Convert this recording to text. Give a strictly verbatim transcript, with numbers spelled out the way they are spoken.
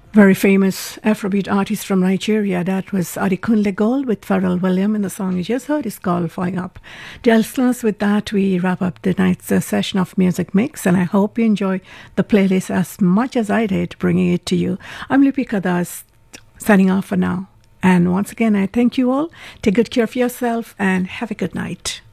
Very famous Afrobeat artist from Nigeria. That was Adekunle Gold with Pharrell Williams, and the song you just heard is called Flying Up. Dear listeners, with that, we wrap up the night's uh, session of Music Mix, and I hope you enjoy the playlist as much as I did bringing it to you. I'm Lupika Das, signing off for now. And once again, I thank you all. Take good care of yourself, and have a good night.